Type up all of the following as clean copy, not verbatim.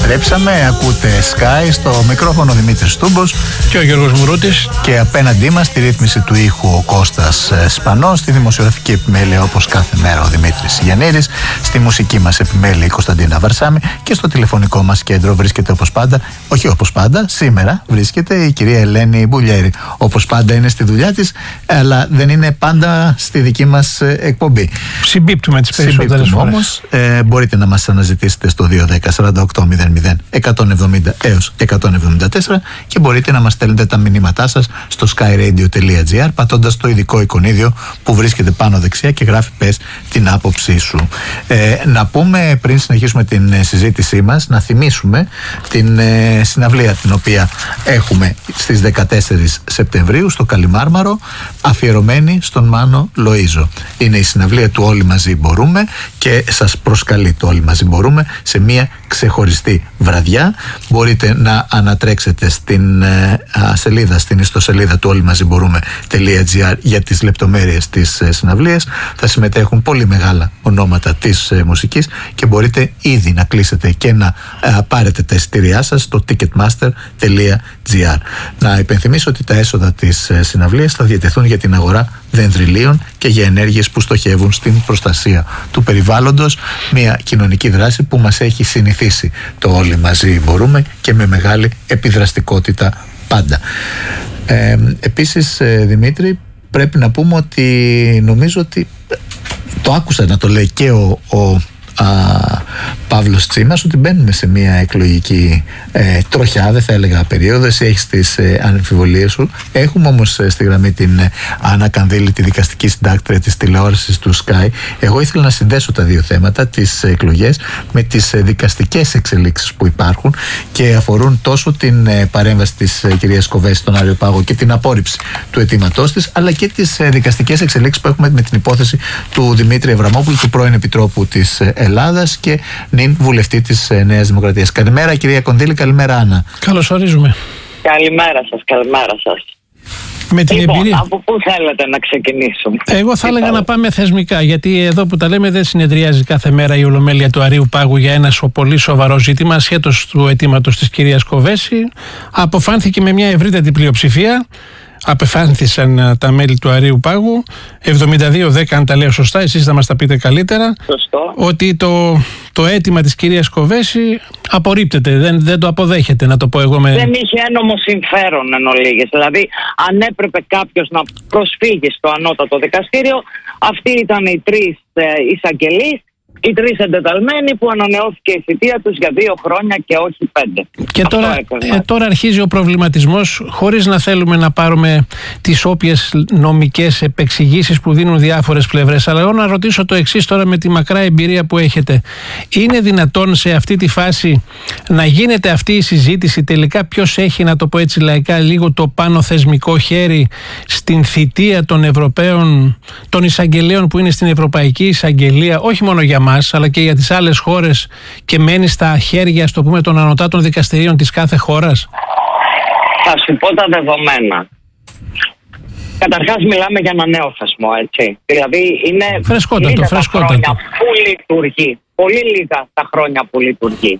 Επιστρέψαμε, ακούτε Sky, στο μικρόφωνο Δημήτρης Τούμπος και ο Γιώργος Μουρούτης, και απέναντί μας στη ρύθμιση του ήχου ο Κώστας Σπανός, στη δημοσιογραφική επιμέλεια όπως κάθε μέρα ο Δημήτρης Γιαννήρης, στη μουσική μας επιμέλεια η Κωνσταντίνα Βαρσάμη και στο τηλεφωνικό μας κέντρο βρίσκεται όπως πάντα, όχι όπως πάντα, σήμερα βρίσκεται η κυρία Ελένη Μπουλιέρη. Όπως πάντα είναι στη δουλειά της, αλλά δεν είναι πάντα στη δική μας εκπομπή. Συμπίπτουμε τις περισσότερες φορές. Όμως, μπορείτε να μας αναζητήσετε στο 210-4800-170 έως 174 και μπορείτε να μας στέλνετε τα μηνύματά σας στο skyradio.gr πατώντας το ειδικό εικονίδιο που βρίσκεται πάνω δεξιά και γράφει «Πες την άποψή σου». Να πούμε πριν συνεχίσουμε την συζήτησή μας, να θυμίσουμε την συναυλία την οποία έχουμε στις 14 Σεπτεμβρίου στο Καλιμάρμαρο, αφιερωμένη στον Μάνο Λοΐζο. Είναι η συναυλία του Όλοι Μαζί Μπορούμε και σας προσκαλεί το Όλοι Μαζί Μπορούμε σε μια ξεχωριστή βραδιά. Μπορείτε να ανατρέξετε στην σελίδα, στην ιστοσελίδα του όλοιμαζιμπορούμε.gr για τις λεπτομέρειες της συναυλίας. Θα συμμετέχουν πολύ μεγάλα ονόματα της μουσικής και μπορείτε ήδη να κλείσετε και να πάρετε τα εισιτήριά σας στο ticketmaster.gr. Να υπενθυμίσω ότι τα έσοδα της συναυλίας θα διατεθούν για την αγορά δενδριλίων και για ενέργειες που στοχεύουν στην προστασία του περιβάλλοντος, μια κοινωνική δράση που μας έχει συνηθίσει το Όλοι Μαζί Μπορούμε και με μεγάλη επιδραστικότητα πάντα. Επίσης, Δημήτρη, πρέπει να πούμε ότι νομίζω ότι το άκουσα να το λέει και ο Παύλος Τσίμας, ότι μπαίνουμε σε μια εκλογική τροχιά, δεν θα έλεγα περίοδο. Εσύ έχεις τις αμφιβολίες σου. Έχουμε όμως στη γραμμή την Άννα Κανδύλη, τη δικαστική συντάκτρια της τηλεόρασης του Sky. Εγώ ήθελα να συνδέσω τα δύο θέματα, τις εκλογές με τις δικαστικές εξελίξεις που υπάρχουν και αφορούν τόσο την παρέμβαση της κυρίας Κοβέση στον Αριοπάγο και την απόρριψη του αιτήματός της, αλλά και τις δικαστικές εξελίξεις που έχουμε με την υπόθεση του Δημήτρη Εβραμόπουλου, του πρώην Επιτρόπου της Ελλάδας και νυν βουλευτή της Νέας Δημοκρατίας. Καλημέρα κυρία Κονδύλη, καλημέρα Άννα. Καλώς ορίζουμε. Καλημέρα σας. Με την εμπειρία. Από πού θέλετε να ξεκινήσουμε? Εγώ θα έλεγα να πάμε θεσμικά, γιατί εδώ που τα λέμε δεν συνεδριάζει κάθε μέρα η Ολομέλεια του Αρείου Πάγου για ένα πολύ σοβαρό ζήτημα ασχέτως του αιτήματος της κυρίας Κοβέση. Αποφάνθηκε με μια ευρύτατη πλειοψηφία. Απεφάνθησαν τα μέλη του Αρείου Πάγου 72-10, αν τα λέω σωστά, εσείς θα μας τα πείτε καλύτερα. Σωστό. Ότι το αίτημα της κυρίας Κοβέση απορρίπτεται, δεν το αποδέχεται, να το πω εγώ. Δεν είχε ένομο συμφέρον εν ολίγης. Δηλαδή, αν έπρεπε κάποιος να προσφύγει στο ανώτατο δικαστήριο, αυτοί ήταν οι τρεις εισαγγελείς, οι τρεις εντεταλμένοι που ανανεώθηκε η θητεία τους για 2 χρόνια και όχι 5. Και τώρα αρχίζει ο προβληματισμός, χωρίς να θέλουμε να πάρουμε τις όποιες νομικές επεξηγήσεις που δίνουν διάφορες πλευρές. Αλλά εγώ να ρωτήσω το εξής τώρα, με τη μακρά εμπειρία που έχετε. Είναι δυνατόν σε αυτή τη φάση να γίνεται αυτή η συζήτηση? Τελικά ποιος έχει, να το πω έτσι λαϊκά, λίγο το πάνω θεσμικό χέρι στην θητεία των Ευρωπαίων, των εισαγγελέων που είναι στην Ευρωπαϊκή Εισαγγελία, όχι μόνο για μας αλλά και για τις άλλες χώρες, και μένει στα χέρια, στο πούμε, των ανωτάτων δικαστηρίων της κάθε χώρας? Θα σου πω τα δεδομένα. Καταρχάς μιλάμε για ένα νέο θεσμό, έτσι. Δηλαδή είναι φρεσκότατο. Χρόνια που λειτουργεί. Πολύ λίγα τα χρόνια που λειτουργεί.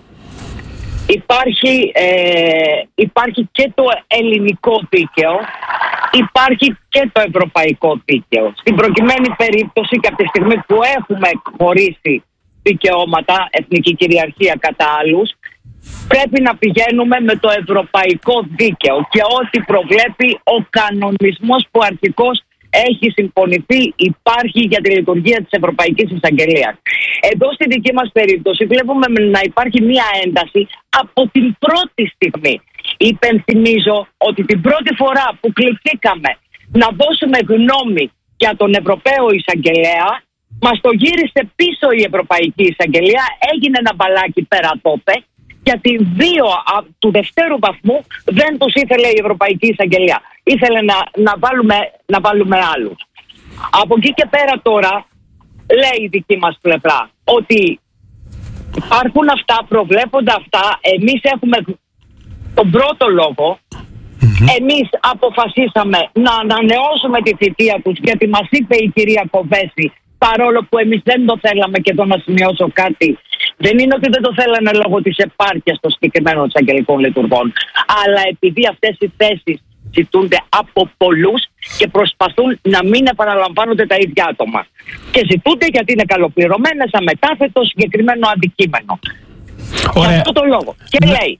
Υπάρχει και το ελληνικό δίκαιο, υπάρχει και το ευρωπαϊκό δίκαιο. Στην προκειμένη περίπτωση και από τη στιγμή που έχουμε χωρίσει δικαιώματα, εθνική κυριαρχία κατά άλλους, πρέπει να πηγαίνουμε με το ευρωπαϊκό δίκαιο και ό,τι προβλέπει ο κανονισμός που αρχικώς έχει συμφωνηθεί, υπάρχει για τη λειτουργία της Ευρωπαϊκής Εισαγγελίας. Εδώ στη δική μας περίπτωση βλέπουμε να υπάρχει μία ένταση από την πρώτη στιγμή. Υπενθυμίζω ότι την πρώτη φορά που κληθήκαμε να δώσουμε γνώμη για τον Ευρωπαίο Εισαγγελέα, μας το γύρισε πίσω η Ευρωπαϊκή Εισαγγελία, έγινε ένα μπαλάκι πέρα τότε, γιατί 2 του δευτέρου βαθμού δεν τους ήθελε η Ευρωπαϊκή Εισαγγελία. Ήθελε να βάλουμε άλλους. Από εκεί και πέρα τώρα λέει η δική μας πλευρά ότι υπάρχουν αυτά, προβλέπονται αυτά, εμείς έχουμε τον πρώτο λόγο. Εμείς αποφασίσαμε να ανανεώσουμε τη θητεία τους, γιατί μας είπε η κυρία Κοβέση παρόλο που εμείς δεν το θέλαμε, και εδώ να σημειώσω κάτι, δεν είναι ότι δεν το θέλανε λόγω της επάρκειας των συγκεκριμένων εισαγγελικών λειτουργών, αλλά επειδή αυτές οι θέσεις ζητούνται από πολλούς και προσπαθούν να μην επαναλαμβάνονται τα ίδια άτομα. Και ζητούνται γιατί είναι καλοπληρωμένες, αμετάθετο συγκεκριμένο αντικείμενο. Ωραία. Για αυτό το λόγο. Και λέει,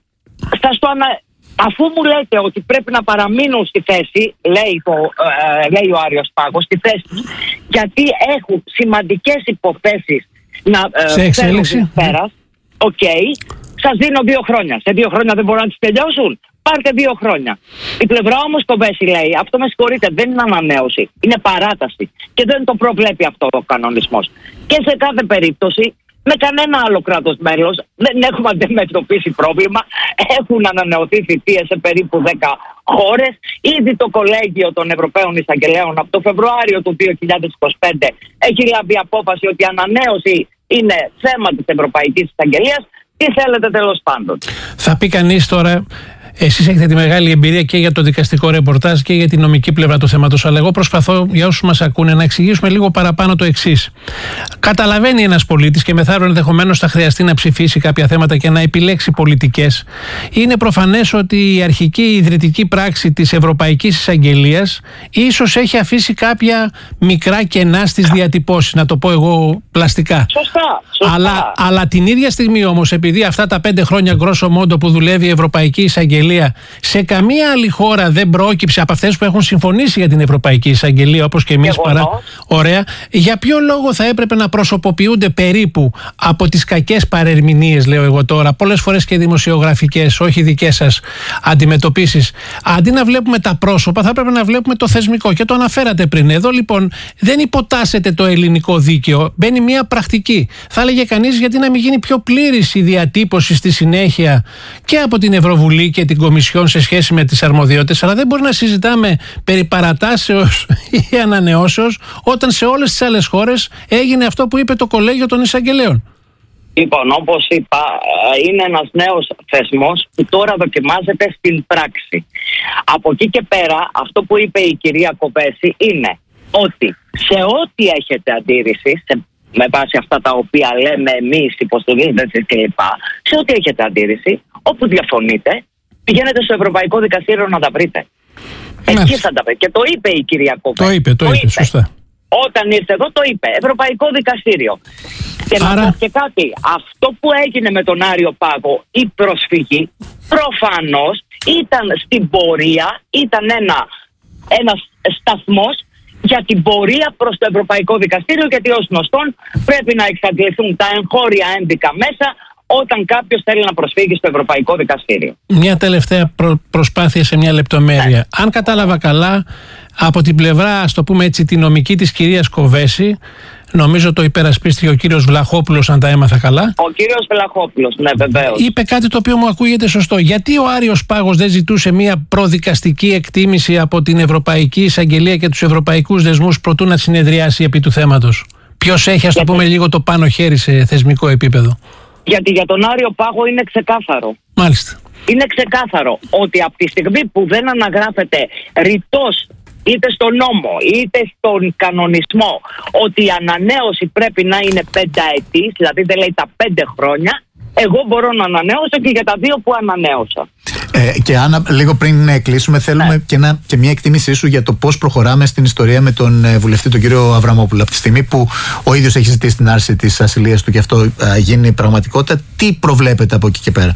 αφού μου λέτε ότι πρέπει να παραμείνουν στη θέση, λέει ο Άριος Πάγος, στη θέση, γιατί έχουν σημαντικές υποθέσεις να φέρουν εις πέρας, σας δίνω 2 χρόνια. Σε 2 χρόνια δεν μπορούν να τις τελειώσουν. Πάρτε 2 χρόνια. Η πλευρά όμως Κοβέση λέει, αυτό με συγχωρείτε, δεν είναι ανανέωση, είναι παράταση. Και δεν το προβλέπει αυτό ο κανονισμός. Και σε κάθε περίπτωση, με κανένα άλλο κράτος μέλος δεν έχουμε αντιμετωπίσει πρόβλημα. Έχουν ανανεωθεί θητείες σε περίπου 10 χώρες. Ήδη το Κολέγιο των Ευρωπαίων Εισαγγελέων από το Φεβρουάριο του 2025 έχει λάβει απόφαση ότι η ανανέωση είναι θέμα της Ευρωπαϊκής Εισαγγελίας. Τι θέλετε τέλος πάντων. Θα πει κανείς τώρα, εσείς έχετε τη μεγάλη εμπειρία και για το δικαστικό ρεπορτάζ και για τη νομική πλευρά του θέματος. Αλλά εγώ προσπαθώ για όσους μας ακούνε να εξηγήσουμε λίγο παραπάνω το εξής. Καταλαβαίνει ένας πολίτης και μεθαύριο ενδεχομένως θα χρειαστεί να ψηφίσει κάποια θέματα και να επιλέξει πολιτικές. Είναι προφανές ότι η αρχική ιδρυτική πράξη της Ευρωπαϊκής Εισαγγελίας ίσως έχει αφήσει κάποια μικρά κενά στις διατυπώσεις. Να το πω εγώ πλαστικά. Σωστά. Αλλά την ίδια στιγμή όμως, επειδή αυτά τα 5 χρόνια grosso modo που δουλεύει η Ευρωπαϊκή Εισαγγελία, σε καμία άλλη χώρα δεν πρόκειψε από αυτές που έχουν συμφωνήσει για την Ευρωπαϊκή Εισαγγελία, όπως και εμείς Ωραία. Για ποιο λόγο θα έπρεπε να προσωποποιούνται περίπου από τις κακές παρερμηνίες, λέω εγώ τώρα, πολλές φορές και δημοσιογραφικές, όχι δικές σας αντιμετωπίσεις. Αντί να βλέπουμε τα πρόσωπα, θα έπρεπε να βλέπουμε το θεσμικό. Και το αναφέρατε πριν. Εδώ λοιπόν δεν υποτάσσεται το ελληνικό δίκαιο, μπαίνει μια πρακτική. Θα έλεγε κανείς, γιατί να μην γίνει πιο πλήρης η διατύπωση στη συνέχεια και από την Ευρωβουλή και την Κομισιόν σε σχέση με τις αρμοδιότητες, αλλά δεν μπορεί να συζητάμε περί παρατάσεως ή ανανεώσεως όταν σε όλες τις άλλες χώρες έγινε αυτό που είπε το Κολέγιο των Εισαγγελέων. Λοιπόν, όπως είπα, είναι ένας νέος θεσμός που τώρα δοκιμάζεται στην πράξη. Από εκεί και πέρα, αυτό που είπε η κυρία Κοβέση είναι ότι σε ό,τι έχετε αντίρρηση, με βάση αυτά τα οποία λέμε εμείς, υποστηρίζετε κλπ., σε ό,τι έχετε αντίρρηση, όπου διαφωνείτε, πηγαίνετε στο Ευρωπαϊκό Δικαστήριο να τα βρείτε. Εκεί θα τα βρείτε. Και το είπε η κυρία Κοβέση. Το είπε, σωστά. Όταν ήρθε εδώ το είπε. Ευρωπαϊκό Δικαστήριο. Και να πω και κάτι. Αυτό που έγινε με τον Άριο Πάγο, η προσφυγή, προφανώς ήταν στην πορεία, ήταν ένας σταθμός για την πορεία προς το Ευρωπαϊκό Δικαστήριο, γιατί ως γνωστόν πρέπει να εξαντληθούν τα εγχώρια ένδικα μέσα όταν κάποιος θέλει να προσφύγει στο Ευρωπαϊκό Δικαστήριο. Μια τελευταία προσπάθεια σε μια λεπτομέρεια. Ναι. Αν κατάλαβα καλά, από την πλευρά, ας το πούμε έτσι, τη νομική της κυρίας Κοβέση, νομίζω το υπερασπίστηκε ο κύριος Βλαχόπουλος, αν τα έμαθα καλά. Ο κύριος Βλαχόπουλος, ναι, βεβαίως. Είπε κάτι το οποίο μου ακούγεται σωστό. Γιατί ο Άριος Πάγος δεν ζητούσε μια προδικαστική εκτίμηση από την Ευρωπαϊκή Εισαγγελία και τους ευρωπαϊκούς δεσμούς προτού να συνεδριάσει επί του θέματος? Ποιος έχει, ας το πούμε, λίγο το πάνω χέρι σε θεσμικό επίπεδο? Γιατί για τον Άριο Πάγο είναι ξεκάθαρο. Μάλιστα. Είναι ξεκάθαρο ότι από τη στιγμή που δεν αναγράφεται ρητός είτε στον νόμο είτε στον κανονισμό ότι η ανανέωση πρέπει να είναι 5 ετής, δηλαδή δεν λέει τα 5 χρόνια, εγώ μπορώ να ανανέωσω και για τα 2 που ανανέωσα. Και Άννα, λίγο πριν κλείσουμε, θέλουμε και μια εκτίμησή σου για το πώς προχωράμε στην ιστορία με τον βουλευτή, τον κύριο Αβραμόπουλο. Από τη στιγμή που ο ίδιος έχει ζητήσει την άρση της ασυλίας του και αυτό γίνει πραγματικότητα, τι προβλέπετε από εκεί και πέρα?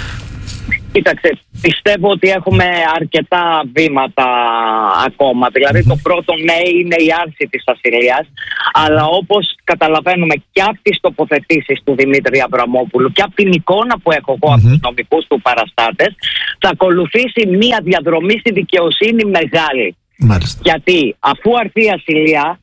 Κοίταξε, πιστεύω ότι έχουμε αρκετά βήματα ακόμα. Δηλαδή το πρώτο ναι είναι η άρση της ασυλίας, αλλά όπως καταλαβαίνουμε και από τις τοποθετήσεις του Δημήτρη Αβραμόπουλου και από την εικόνα που έχω εγώ από τους νομικούς του παραστάτες, θα ακολουθήσει μία διαδρομή στη δικαιοσύνη μεγάλη. Μάλιστα. Γιατί αφού αρθεί η ασυλία,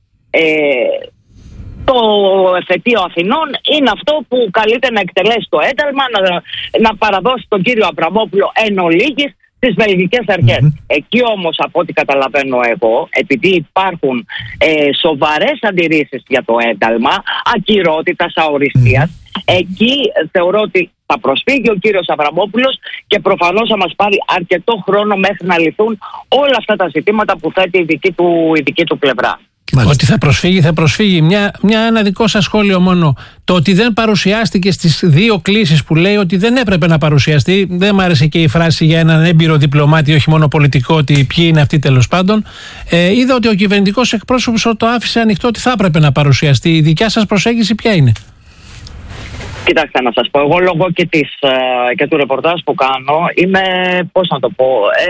το εφετείο Αθηνών είναι αυτό που καλείται να εκτελέσει το ένταλμα, να παραδώσει τον κύριο Αβραμόπουλο εν ολίγης στις βελγικές αρχές. Εκεί όμως, από ό,τι καταλαβαίνω εγώ, επειδή υπάρχουν σοβαρές αντιρρήσεις για το ένταλμα, ακυρότητας, αοριστίας, εκεί θεωρώ ότι θα προσφύγει ο κύριος Αβραμόπουλος και προφανώς θα μας πάρει αρκετό χρόνο μέχρι να λυθούν όλα αυτά τα ζητήματα που θέτει η δική του πλευρά. Ότι θα προσφύγει. Ένα δικό σας σχόλιο μόνο. Το ότι δεν παρουσιάστηκε στις δύο κλήσεις που λέει ότι δεν έπρεπε να παρουσιαστεί. Δεν μ' άρεσε και η φράση για έναν έμπειρο διπλωμάτη, όχι μόνο πολιτικό, ότι ποιοι είναι αυτοί τέλος πάντων. Είδα ότι ο κυβερνητικός εκπρόσωπος το άφησε ανοιχτό ότι θα έπρεπε να παρουσιαστεί. Η δικιά σας προσέγγιση ποια είναι? Κοιτάξτε να σας πω, εγώ λόγω και του ρεπορτάζ που κάνω είμαι, πώς να το πω,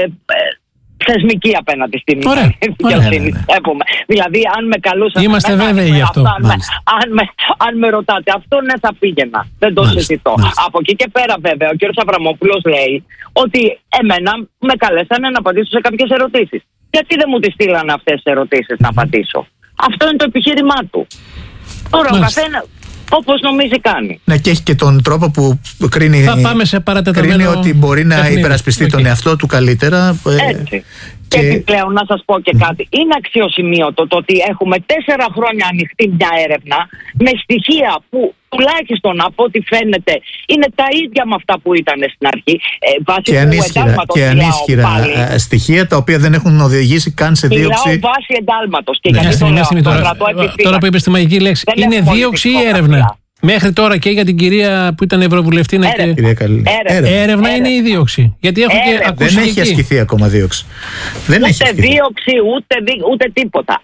θεσμική απέναντι στην δικαιοσύνη. Δηλαδή, αν με καλούσαν. Είμαστε βέβαιοι γι' αυτό. Αν με ρωτάτε αυτό, ναι, θα πήγαινα. Δεν το συζητώ. Από εκεί και πέρα, βέβαια, ο κ. Αβραμόπουλος λέει ότι εμένα με καλέσανε να απαντήσω σε κάποιες ερωτήσεις. Γιατί δεν μου τις στείλανε αυτές τις ερωτήσεις να απαντήσω? Αυτό είναι το επιχείρημά του. Τώρα ο καθένας όπως νομίζει κάνει. Ναι, και έχει και τον τρόπο που κρίνει. Θα πάμε σε παρατεταμένο. Κρίνει ότι μπορεί να υπερασπιστεί τον εαυτό του καλύτερα. Έτσι. Και επιπλέον να σας πω και κάτι. Είναι αξιοσημείωτο το ότι έχουμε 4 χρόνια ανοιχτή μια έρευνα με στοιχεία που τουλάχιστον από ό,τι φαίνεται είναι τα ίδια με αυτά που ήταν στην αρχή. Και ανίσχυρα στοιχεία τα οποία δεν έχουν οδηγήσει καν σε δίωξη. Μιλάω βάση εντάλματος. Και γιατί το λέω, τώρα που είπες τη μαγική λέξη, είναι δίωξη ή έρευνα? Μέχρι τώρα και για την κυρία που ήταν ευρωβουλευτή έρευνα είναι η δίωξη. Γιατί έχω και ακούσει. Δεν έχει ασκηθεί ακόμα δίωξη. Ούτε δίωξη, ούτε τίποτα.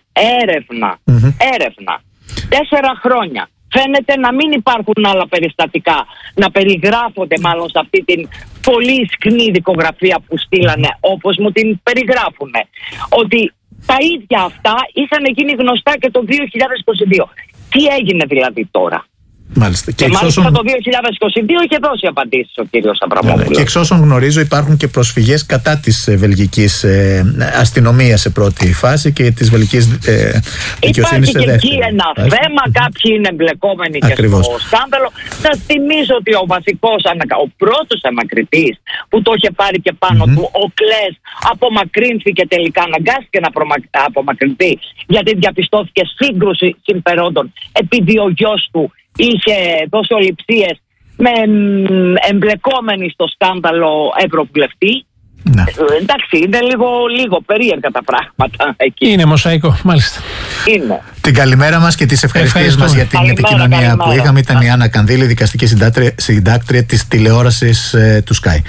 Έρευνα. 4 χρόνια. Φαίνεται να μην υπάρχουν άλλα περιστατικά να περιγράφονται μάλλον σε αυτή την πολύ σκνή δικογραφία που στείλανε, όπως μου την περιγράφουν. Ότι τα ίδια αυτά είχαν γίνει γνωστά και το 2022. Τι έγινε δηλαδή τώρα? Μάλιστα. Και μάλιστα το 2022 είχε δώσει απαντήσεις ο κύριος Αβραμόπουλος. Και εξ όσων γνωρίζω υπάρχουν και προσφυγές κατά της βελγικής αστυνομίας σε πρώτη φάση και της βελγικής δικαιοσύνης σε δεύτερη. Υπάρχει και εκεί ένα θέμα, κάποιοι είναι εμπλεκόμενοι και στο σκάνδαλο. Θα θυμίζω ότι ο πρώτος ανακριτής που το είχε πάρει και πάνω του, ο Κλές, απομακρύνθηκε τελικά, αναγκάστηκε να απομακρυνθεί γιατί διαπιστώθηκε σύγκρουση συμφερόντων επειδή ο γιος του είχε δώσει ολιψίες με εμπλεκόμενοι στο σκάνδαλο ευρωβουλευτή. Ναι. Εντάξει, είναι λίγο περίεργα τα πράγματα εκεί. Είναι μοσαϊκό, μάλιστα. Είναι. Την καλημέρα μας και τις ευχαριστίες μας για την επικοινωνία που είχαμε. Ήταν η Άννα Κανδύλη, δικαστική συντάκτρια της τηλεόρασης του Sky.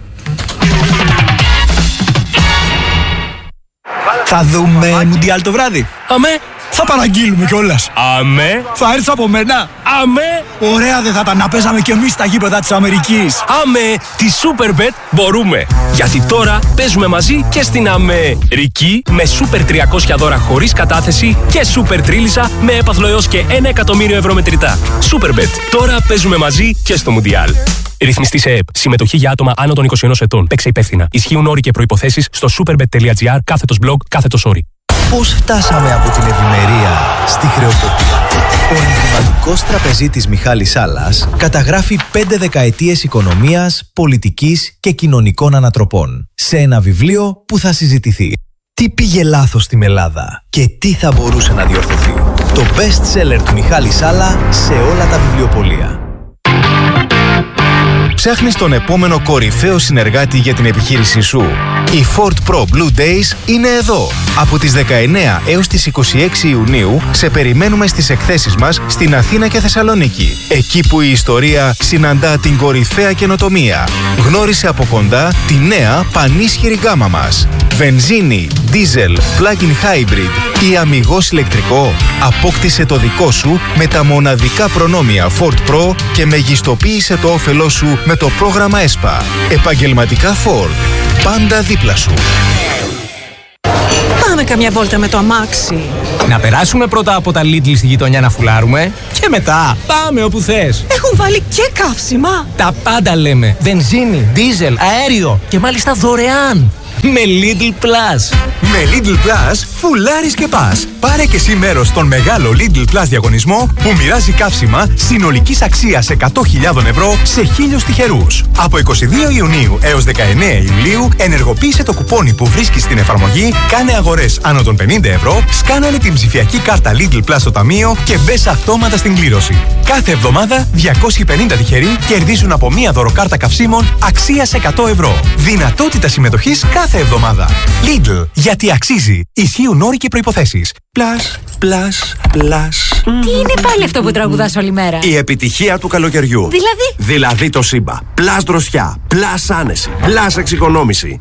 Θα δούμε Μουντιάλ το βράδυ. Αμέ. Θα παραγγείλουμε κιόλας. Αμέ. Θα έρθεις από μένα. Αμέ. Ωραία δεν θα ήταν να παίζαμε κι εμείς στα γήπεδα της Αμερικής. Αμέ. Τη Superbet μπορούμε. Γιατί τώρα παίζουμε μαζί και στην Αμερική με Super 300 δώρα χωρίς κατάθεση και Super Τρίλισσα με έπαθλο έως και 1 εκατομμύριο ευρώ μετρητά. Superbet. Τώρα παίζουμε μαζί και στο Μουντιάλ. Ρυθμιστή σε ΕΕΠ. Συμμετοχή για άτομα άνω των 21 ετών. Παίξε υπεύθυνα. Ισχύουν όροι και προϋποθέσεις στο superbet.gr/blog/όροι. Πώς φτάσαμε από την ευημερία στη χρεοκοπία? Ο ενδυματικός τραπεζίτης Μιχάλης Σάλλας καταγράφει 5 δεκαετίες οικονομίας, πολιτικής και κοινωνικών ανατροπών σε ένα βιβλίο που θα συζητηθεί. Τι πήγε λάθος στην Ελλάδα και τι θα μπορούσε να διορθωθεί? Το best seller του Μιχάλη Σάλλα σε όλα τα βιβλιοπωλεία. Ψάχνεις τον επόμενο κορυφαίο συνεργάτη για την επιχείρησή σου? Οι Ford Pro Blue Days είναι εδώ. Από τις 19 έως τις 26 Ιουνίου σε περιμένουμε στις εκθέσεις μας στην Αθήνα και Θεσσαλονίκη. Εκεί που η ιστορία συναντά την κορυφαία καινοτομία. Γνώρισε από κοντά τη νέα πανίσχυρη γκάμα μας. Βενζίνη, diesel, plug-in hybrid ή αμιγώς ηλεκτρικό? Απόκτησε το δικό σου με τα μοναδικά προνόμια Ford Pro και μεγιστοποίησε το όφελό σου με το πρόγραμμα ΕΣΠΑ. Επαγγελματικά Ford. Πάντα δίπλα σου. Πάμε καμιά βόλτα με το αμάξι. Να περάσουμε πρώτα από τα Lidl στη γειτονιά να φουλάρουμε και μετά πάμε όπου θες. Έχουν βάλει και καύσιμα. Τα πάντα λέμε. Βενζίνη, δίζελ, αέριο και μάλιστα δωρεάν. Με Lidl Plus. Με Lidl Plus φουλάρεις και πας. Πάρε και εσύ μέρος στον μεγάλο Lidl Plus διαγωνισμό που μοιράζει καύσιμα συνολικής αξίας 100.000 ευρώ σε 1.000 τυχερούς. Από 22 Ιουνίου έως 19 Ιουλίου ενεργοποίησε το κουπόνι που βρίσκεις στην εφαρμογή, κάνε αγορές άνω των 50 ευρώ, σκάναρε την ψηφιακή κάρτα Lidl Plus στο ταμείο και μπες αυτόματα στην κλήρωση. Κάθε εβδομάδα 250 τυχεροί κερδίζουν από μία δωροκάρτα καυσίμων αξίας 100 ευρώ. Δυνατότητα συμμετοχής κάθε εβδομάδα. Lidl, γιατί αξίζει. Ισχύουν όροι και προϋποθέσεις. Plus, plus, plus. Τι είναι πάλι αυτό που τραγουδάς όλη μέρα? Η επιτυχία του καλοκαιριού. Δηλαδή το Σύμπα. Plus δροσιά, plus άνεση, plus εξοικονόμηση.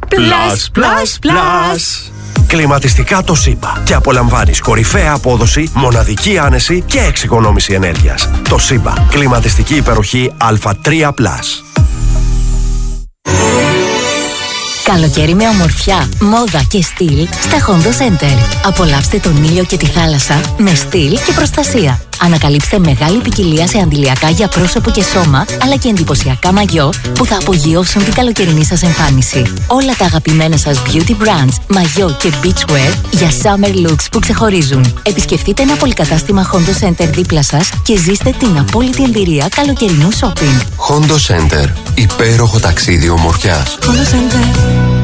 Plus. Κλιματιστικά το Σύμπα. Και απολαμβάνεις κορυφαία απόδοση, μοναδική άνεση και εξοικονόμηση ενέργειας. Το Σύμπα. Κλιματιστική υπεροχή Α3+. Καλοκαίρι με ομορφιά, μόδα και στυλ στα Hondo Center. Απολαύστε τον ήλιο και τη θάλασσα με στυλ και προστασία. Ανακαλύψτε μεγάλη ποικιλία σε αντιλιακά για πρόσωπο και σώμα, αλλά και εντυπωσιακά μαγιό που θα απογειώσουν την καλοκαιρινή σας εμφάνιση. Όλα τα αγαπημένα σας beauty brands, μαγιό και beachwear για summer looks που ξεχωρίζουν. Επισκεφτείτε ένα πολυκατάστημα Hondo Center δίπλα σας και ζήστε την απόλυτη εμπειρία καλοκαιρινού shopping. Hondo Center. Υπέροχο ταξίδι ομορφιάς. Hondo Center.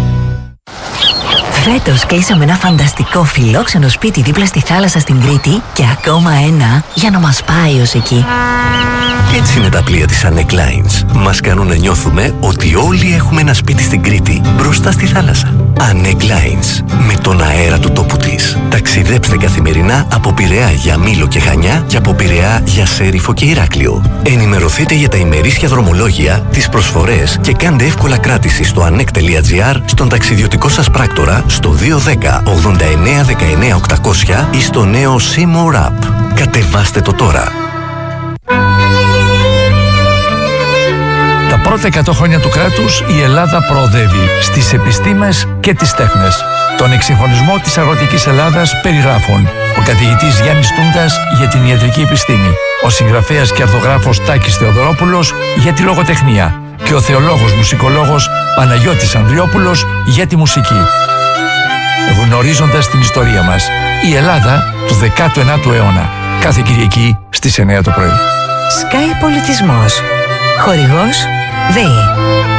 Φέτος κλείσαμε ένα φανταστικό φιλόξενο σπίτι δίπλα στη θάλασσα στην Κρήτη και ακόμα ένα για να μας πάει ως εκεί. Έτσι είναι τα πλοία της Anec Lines. Μας κάνουν να νιώθουμε ότι όλοι έχουμε ένα σπίτι στην Κρήτη μπροστά στη θάλασσα. Anec Lines. Με τον αέρα του τόπου της. Ταξιδέψτε καθημερινά από Πειραιά για Μήλο και Χανιά και από Πειραιά για Σέριφο και Ηράκλειο. Ενημερωθείτε για τα ημερήσια δρομολόγια, τις προσφορές και κάντε εύκολα κράτηση στο anec.gr, στον ταξιδιωτικό σας πράκτορα, στο 210 89 19 800 ή στο νέο Seymour App. Κατεβάστε το τώρα. Τα πρώτα 100 χρόνια του κράτους η Ελλάδα προοδεύει στις επιστήμες και τις τέχνες. Τον εξυγχρονισμό της αγροτικής Ελλάδας περιγράφουν ο καθηγητής Γιάννης Τούντας για την ιατρική επιστήμη, ο συγγραφέας και αρθογράφος Τάκης Θεοδωρόπουλος για τη λογοτεχνία και ο θεολόγος μουσικολόγος Παναγιώτης Ανδριόπουλος για τη μουσική. Γνωρίζοντας την ιστορία μας, η Ελλάδα του 19ου αιώνα. Κάθε Κυριακή στις 9 το πρωί. Sky Πολιτισμός. Χορηγός ΔΕΗ.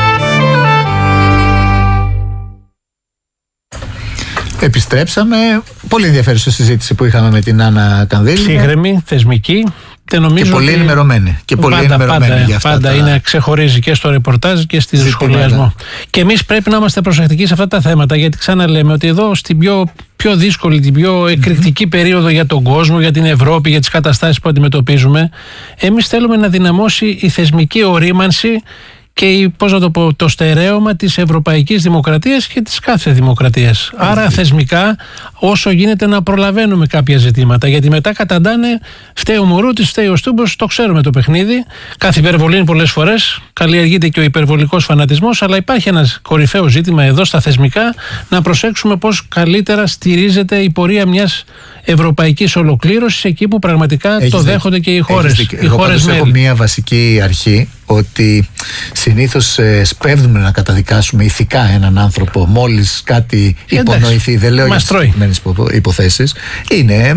Επιστρέψαμε. Πολύ ενδιαφέρουσα συζήτηση που είχαμε με την Άννα Κανδύλη. Σύγχρονη, θεσμική. Και πολύ ενημερωμένη. Και πολύ ενημερωμένη για αυτά. Πάντα είναι, ξεχωρίζει και στο ρεπορτάζ και στη σχολιασμό. Και εμείς πρέπει να είμαστε προσεκτικοί σε αυτά τα θέματα, γιατί ξαναλέμε ότι εδώ στην πιο δύσκολη, την πιο εκρηκτική περίοδο για τον κόσμο, για την Ευρώπη, για τις καταστάσεις που αντιμετωπίζουμε, εμείς θέλουμε να δυναμώσει η θεσμική ορίμανση και το στερέωμα της ευρωπαϊκής δημοκρατίας και της κάθε δημοκρατίας. Άρα θεσμικά όσο γίνεται να προλαβαίνουμε κάποια ζητήματα, γιατί μετά καταντάνε φταίει ο Μουρούτης, φταίει ο Στούμπος, το ξέρουμε το παιχνίδι, κάθε υπερβολή πολλές φορές, καλλιεργείται και ο υπερβολικός φανατισμός, αλλά υπάρχει ένα κορυφαίο ζήτημα εδώ στα θεσμικά, να προσέξουμε πώς καλύτερα στηρίζεται η πορεία μιας ευρωπαϊκής ολοκλήρωσης εκεί που πραγματικά το δέχονται και οι χώρες. Εγώ έχω μία βασική αρχή, ότι συνήθως σπέβδουμε να καταδικάσουμε ηθικά έναν άνθρωπο μόλις κάτι υπονοηθεί. Δεν λέω για συγκεκριμένες υποθέσεις. Είναι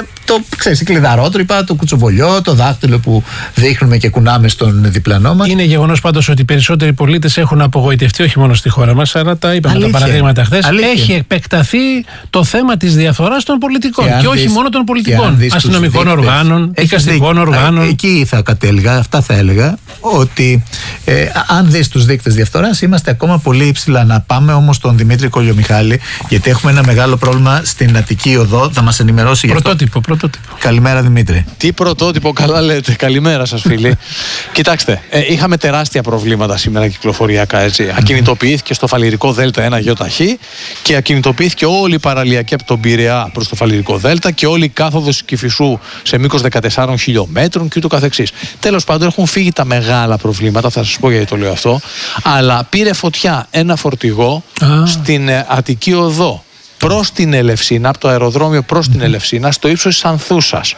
η κλειδαρότρυπα, το κουτσοβολιό, το δάχτυλο που δείχνουμε και κουνάμε στον διπλανό μας. Είναι γεγονός πάντως ότι οι περισσότεροι πολίτες έχουν απογοητευτεί, όχι μόνο στη χώρα μας, αλλά τα είπαμε τα παραδείγματα χθες. Έχει επεκταθεί το θέμα της διαφθοράς των πολιτικών και όχι μόνο των πολιτικών, αστυνομικών οργάνων, δικαστικών οργάνων. Εκεί θα κατέληγα, αυτά θα έλεγα, ότι αν δεις τους δείκτες διαφθοράς είμαστε ακόμα πολύ υψηλά. Να πάμε όμως στον Δημήτρη Κολιομιχάλη, γιατί έχουμε ένα μεγάλο πρόβλημα στην Αττική Οδό. Θα μας ενημερώσει για πρωτότυπο. Καλημέρα Δημήτρη. Τι πρωτότυπο, καλά λέτε. Καλημέρα σας φίλοι. Κοιτάξτε, είχαμε τεράστια προβλήματα σήμερα κυκλοφοριακά, έτσι. Ακινητοποιήθηκε στο Φαλιρικό Δέλτα ένα ΙΧ και ακινητοποιήθηκε όλη η παραλιακή από τον Πειραιά προς το Φαλιρικό Δέλτα και όλη η κάθοδος Κηφισού σε μήκος 14 χιλιόμετρων και ούτω καθεξής. Τέλος πάντων, έχουν φύγει τα μεγάλα προβλήματα, θα σας πω γιατί το λέω αυτό, αλλά πήρε φωτιά ένα φορτηγό στην Αττική Οδό προς την Ελευσίνα, από το αεροδρόμιο προς την Ελευσίνα, στο ύψος της Ανθούσας.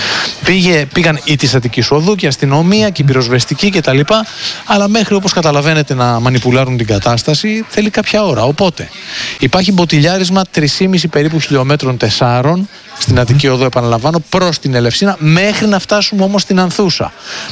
Πήγαν οι της Αττικής Οδού και η αστυνομία και η πυροσβεστική κτλ. Αλλά μέχρι, όπως καταλαβαίνετε, να μανιπουλάρουν την κατάσταση θέλει κάποια ώρα. Οπότε υπάρχει μποτιλιάρισμα 3,5 περίπου χιλιόμετρων 4 στην Αττική Οδό, επαναλαμβάνω, προς την Ελευσίνα, μέχρι να φτάσουμε όμως στην Ανθούσα.